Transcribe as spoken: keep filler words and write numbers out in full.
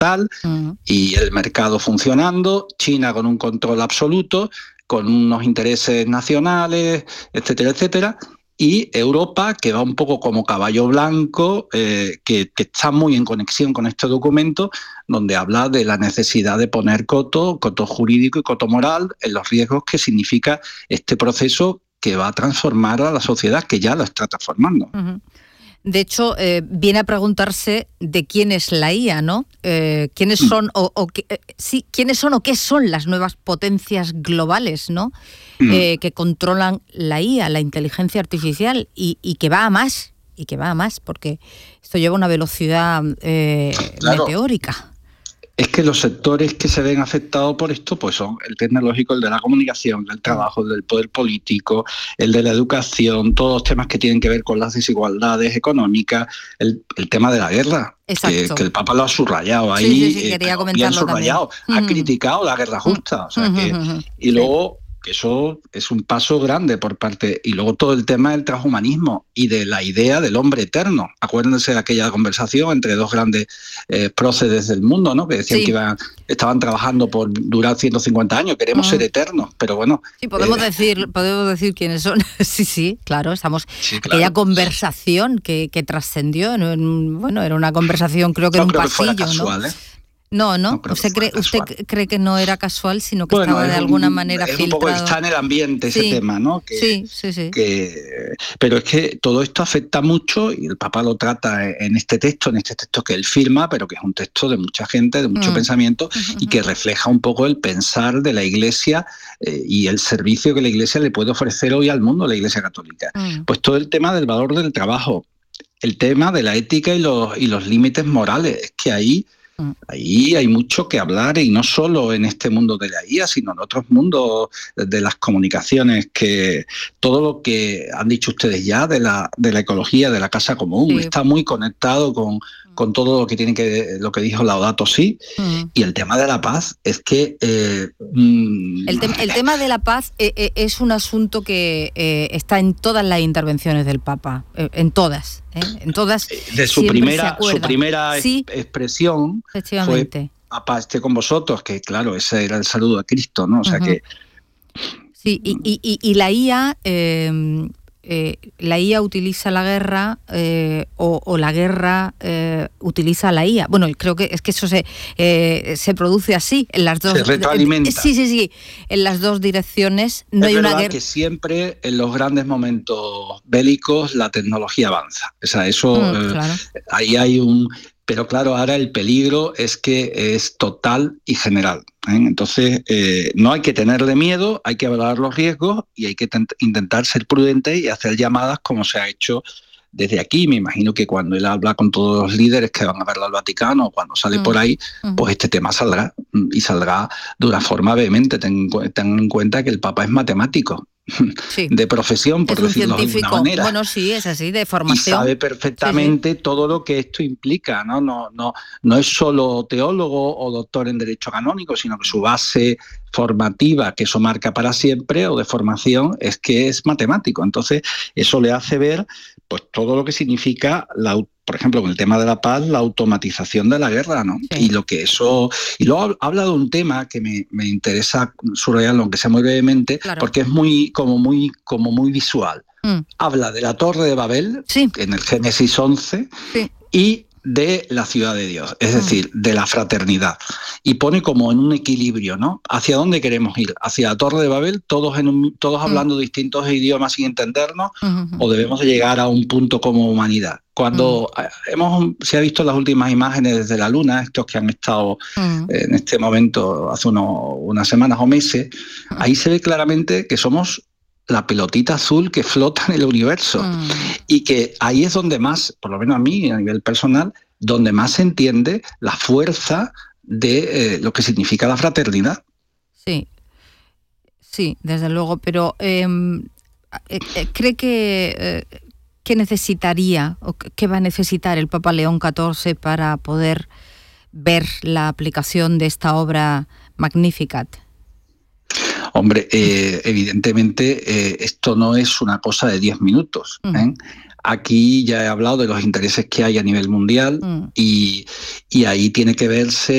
tal, uh-huh. y el mercado funcionando, China con un control absoluto, con unos intereses nacionales, etcétera, etcétera, y Europa, que va un poco como caballo blanco, eh, que, que está muy en conexión con este documento, donde habla de la necesidad de poner coto, coto jurídico y coto moral en los riesgos que significa este proceso que va a transformar a la sociedad, que ya la está transformando. Uh-huh. De hecho, eh, viene a preguntarse de quién es la I A, ¿no? Eh, ¿Quiénes son o, o qué, eh, sí, quiénes son o qué son las nuevas potencias globales, ¿no? Mm. Eh, que controlan la I A, la inteligencia artificial, y, y que va a más, y que va a más, porque esto lleva una velocidad eh, claro. meteórica. Es que los sectores que se ven afectados por esto pues son el tecnológico, el de la comunicación, el trabajo, el del poder político, el de la educación, todos los temas que tienen que ver con las desigualdades económicas, el, el tema de la guerra, que, que el Papa lo ha subrayado ahí, sí, sí, sí, quería eh, comentarlo bien subrayado, también. ha criticado la guerra justa, o sea uh-huh, que, uh-huh, y luego... que eso es un paso grande por parte, y luego todo el tema del transhumanismo y de la idea del hombre eterno. Acuérdense de aquella conversación entre dos grandes eh, próceres del mundo, ¿no? Que decían sí. que iban, estaban trabajando por durar ciento cincuenta años, queremos uh-huh. ser eternos, pero bueno... Sí, podemos, eh, decir, podemos decir quiénes son. sí, sí, claro, estamos... Sí, claro. Aquella conversación que, que trascendió, en, bueno, era una conversación creo que no en un creo pasillo, que fuera casual, ¿no? ¿eh? No, no, no usted, cree, usted cree que no era casual, sino que bueno, estaba de alguna un, manera es filtrado. Un poco está en el ambiente ese sí, tema, ¿no? Que, sí, sí, sí. Que, pero es que todo esto afecta mucho, y el Papa lo trata en este texto, en este texto que él firma, pero que es un texto de mucha gente, de mucho mm. pensamiento, uh-huh. y que refleja un poco el pensar de la Iglesia eh, y el servicio que la Iglesia le puede ofrecer hoy al mundo, la Iglesia Católica. Mm. Pues todo el tema del valor del trabajo, el tema de la ética y los, y los límites morales, es que ahí... Ahí hay mucho que hablar, y no solo en este mundo de la I A, sino en otros mundos de las comunicaciones, que todo lo que han dicho ustedes ya de la, de la ecología, de la casa común, sí. está muy conectado con, con todo lo que tiene que lo que dijo Laudato Si, uh-huh. y el tema de la paz es que... Eh, mmm... el, te- el tema de la paz eh, eh, es un asunto que eh, está en todas las intervenciones del Papa, eh, en todas. ¿Eh? En todas de su primera su primera sí, expresión fue Papá esté con vosotros, que claro, ese era el saludo a Cristo, ¿no? O sea uh-huh. que sí, y, y, y la I A eh, eh, la I A utiliza la guerra eh, o, o la guerra eh, utiliza la I A. Bueno, creo que es que eso se eh, se produce así en las dos. Se retroalimenta. Sí, sí, sí. En las dos direcciones no es hay una guerra. guerra. Que siempre en los grandes momentos bélicos la tecnología avanza. O sea, eso mm, eh, claro. ahí hay un. Pero claro, ahora el peligro es que es total y general, ¿eh? Entonces, eh, no hay que tenerle miedo, hay que evaluar los riesgos y hay que tent- intentar ser prudente y hacer llamadas como se ha hecho desde aquí. Me imagino que cuando él habla con todos los líderes que van a verlo al Vaticano, cuando sale mm. por ahí, mm. pues este tema saldrá, y saldrá de una forma vehemente. Ten, ten en cuenta que el Papa es matemático. Sí. De profesión, por es un decirlo científico. de alguna manera. Bueno, sí, es así, de formación. Y sabe perfectamente sí, sí. todo lo que esto implica, ¿no? No, no, no es solo teólogo o doctor en Derecho Canónico, sino que su base formativa, que eso marca para siempre, o de formación, es que es matemático. Entonces, eso le hace ver pues todo lo que significa la por ejemplo, con el tema de la paz, la automatización de la guerra, ¿no? Sí. Y lo que eso... Y luego habla de un tema que me, me interesa subrayarlo, aunque sea muy brevemente, claro. porque es muy como muy, como muy visual. Mm. Habla de la Torre de Babel, sí. en el Génesis once, sí. y de la ciudad de Dios, es decir, de la fraternidad. Y pone como en un equilibrio, ¿no? ¿Hacia dónde queremos ir? ¿Hacia la Torre de Babel, todos, en un, todos hablando mm. distintos idiomas sin entendernos? Uh-huh. ¿O debemos llegar a un punto como humanidad? Cuando mm. hemos, se ha visto las últimas imágenes desde la Luna, estos que han estado mm. en este momento hace uno, unas semanas o meses, mm. ahí se ve claramente que somos la pelotita azul que flota en el universo. Mm. Y que ahí es donde más, por lo menos a mí, a nivel personal, donde más se entiende la fuerza de eh, lo que significa la fraternidad. Sí, sí, desde luego, pero eh, eh, ¿cree que, eh, que necesitaría o qué va a necesitar el Papa León catorce para poder ver la aplicación de esta obra Magnificat? Hombre, eh, evidentemente eh, esto no es una cosa de diez minutos. ¿eh? Uh-huh. Aquí ya he hablado de los intereses que hay a nivel mundial uh-huh. y, y ahí tiene que verse